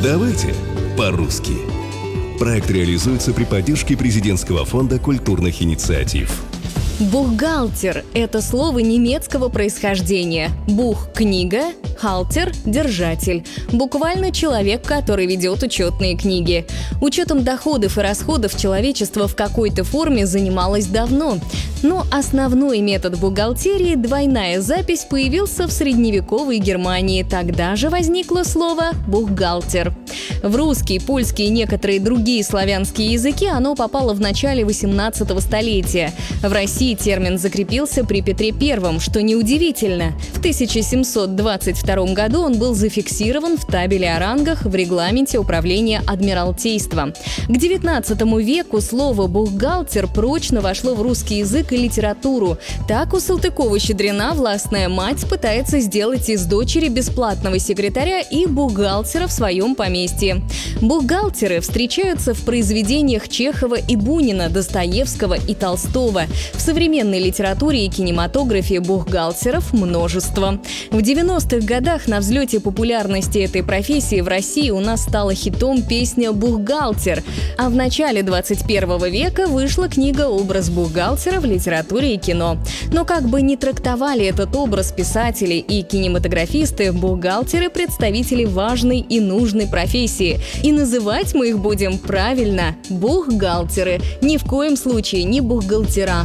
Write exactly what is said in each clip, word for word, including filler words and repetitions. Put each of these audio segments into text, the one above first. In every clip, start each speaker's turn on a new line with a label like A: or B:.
A: Давайте по-русски. Проект реализуется при поддержке Президентского фонда культурных инициатив.
B: Бухгалтер – это слово немецкого происхождения. Бух – книга, халтер – держатель. Буквально человек, который ведет учетные книги. Учетом доходов и расходов человечество в какой-то форме занималось давно. Но основной метод бухгалтерии – двойная запись – появился в средневековой Германии. Тогда же возникло слово «бухгалтер». В русский, польский и некоторые другие славянские языки оно попало в начале восемнадцатого столетия. В России термин закрепился при Петре Первом, что неудивительно. В тысяча семьсот двадцать втором году он был зафиксирован в табеле о рангах в регламенте управления Адмиралтейства. К девятнадцатому веку слово «бухгалтер» прочно вошло в русский язык и литературу. Так у Салтыкова-Щедрина властная мать пытается сделать из дочери бесплатного секретаря и бухгалтера в своем поместье. Бухгалтеры встречаются в произведениях Чехова и Бунина, Достоевского и Толстого. В современной литературе и кинематографе бухгалтеров множество. В девяностых годах на взлете популярности этой профессии в России у нас стала хитом песня «Бухгалтер», а в начале двадцать первого века вышла книга «Образ бухгалтера в литературе и кино». Но как бы ни трактовали этот образ писатели и кинематографисты, бухгалтеры – представители важной и нужной профессии. И называть мы их будем правильно – бухгалтеры, ни в коем случае не бухгалтера.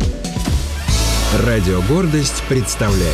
C: Радио «Гордость» представляет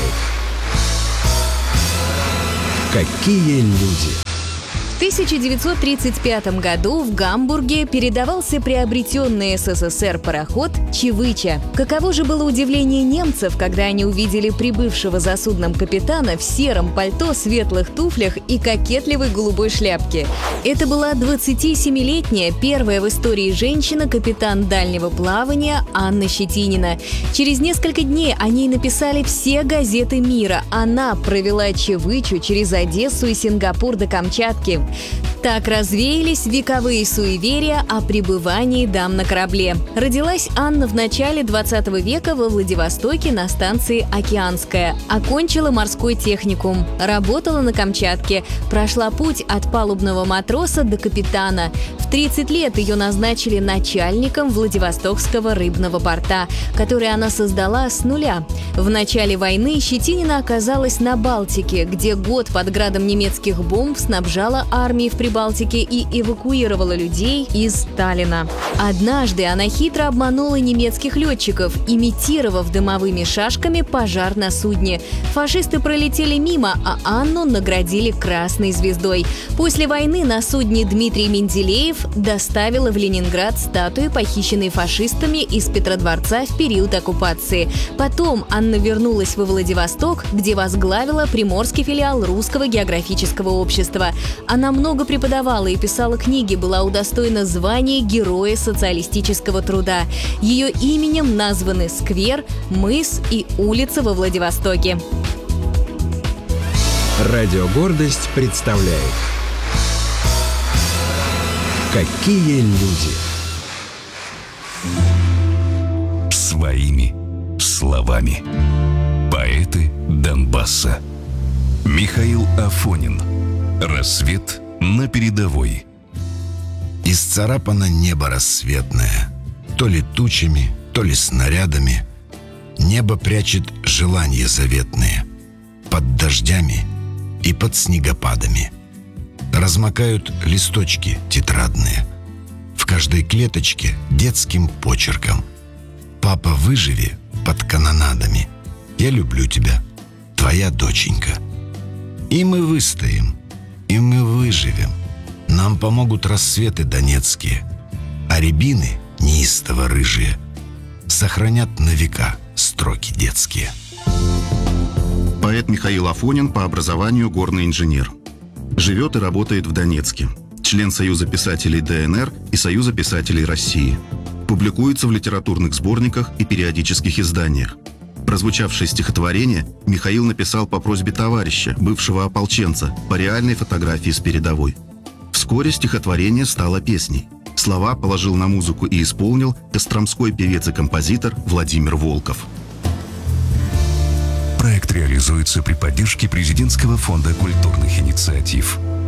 C: «Какие люди».
B: В тысяча девятьсот тридцать пятом году в Гамбурге передавался приобретенный СССР пароход «Чевыча». Каково же было удивление немцев, когда они увидели прибывшего за судном капитана в сером пальто, светлых туфлях и кокетливой голубой шляпке. Это была двадцатисемилетняя, первая в истории женщина, капитан дальнего плавания Анна Щетинина. Через несколько дней о ней написали все газеты мира. Она провела Чевычу через Одессу и Сингапур до Камчатки. Так развеялись вековые суеверия о пребывании дам на корабле. Родилась Анна в начале двадцатого века во Владивостоке на станции «Океанская». Окончила морской техникум. Работала на Камчатке. Прошла путь от палубного матроса до капитана. В тридцать лет ее назначили начальником Владивостокского рыбного порта, который она создала с нуля. В начале войны Щетинина оказалась на Балтике, где год под градом немецких бомб снабжала армии в Прибалтике и эвакуировала людей из Сталина. Однажды она хитро обманула немецких летчиков, имитировав дымовыми шашками пожар на судне. Фашисты пролетели мимо, а Анну наградили красной звездой. После войны на судне Дмитрий Менделеев доставила в Ленинград статую, похищенной фашистами из Петродворца в период оккупации. Потом Анна вернулась во Владивосток, где возглавила приморский филиал Русского географического общества. Она много преподавала и писала книги, была удостоена звания Героя социалистического труда. Ее именем названы сквер, мыс и улица во Владивостоке.
C: Радио «Гордость» представляет «Какие люди».
A: Своими словами. Поэты Донбасса. Михаил Афонин. Рассвет на передовой.
D: Исцарапано небо рассветное, то ли тучами, то ли снарядами. Небо прячет желания заветные под дождями и под снегопадами. Размокают листочки тетрадные. В каждой клеточке детским почерком: «Папа, выживи под канонадами. Я люблю тебя, твоя доченька». И мы выстоим, и мы выживем. Нам помогут рассветы донецкие, а рябины неистово рыжие сохранят на века строки детские.
E: Поэт Михаил Афонин по образованию горный инженер. Живет и работает в Донецке. Член Союза писателей ДНР и Союза писателей России. Публикуется в литературных сборниках и периодических изданиях. Прозвучавшее стихотворение Михаил написал по просьбе товарища, бывшего ополченца, по реальной фотографии с передовой. Вскоре стихотворение стало песней. Слова положил на музыку и исполнил костромской певец и композитор Владимир Волков.
A: Проект реализуется при поддержке Президентского фонда культурных инициатив.